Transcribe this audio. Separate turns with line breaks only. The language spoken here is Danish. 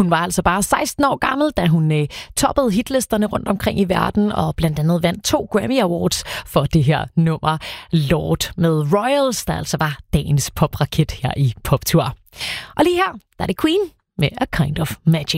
Hun var altså bare 16 år gammel, da hun toppede hitlisterne rundt omkring i verden, og blandt andet vandt 2 Grammy Awards for det her nummer Lord med Royals, der altså var dagens popraket her i Poptour. Og lige her, der er det Queen med A Kind of Magic.